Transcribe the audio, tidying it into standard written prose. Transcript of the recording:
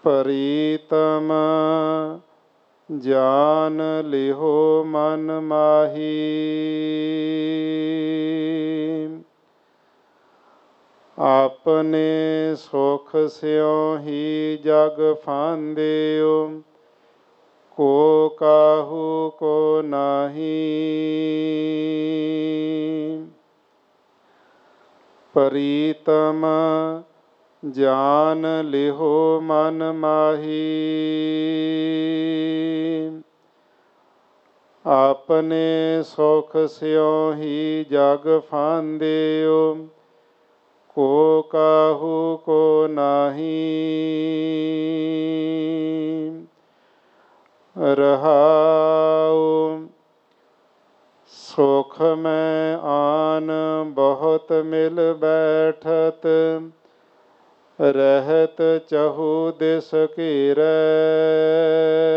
ਪ੍ਰੀਤਮ ਜਾਨ ਲਿਹੋ ਮਨ ਮਾਹੀ। ਆਪਣੇ ਸੁਖ ਸਿਉ ਹੀ ਜਗ ਫਾਂਦਿਓ, ਕੋ ਕਾਹੂ ਕੋ ਨਾਹੀ। ਪ੍ਰੀਤਮ ਜਾਨ ਲਿਹੋ ਮਨ ਮਾਹੀ। ਆਪਣੇ ਸੁਖ ਸਿਉ ਹੀ ਜਗ ਫਾਂਦਿਓ, ਕੋ ਕਾਹੂ ਕੋ ਨਾਹੀ। ਰਹਾਉ ਸੁਖ ਮੈਂ ਆਨ ਬਹੁਤ ਮਿਲ ਬੈਠਤ, ਰਹਿਤ ਚਹੂ ਦਿਸ ਘੇਰੈ।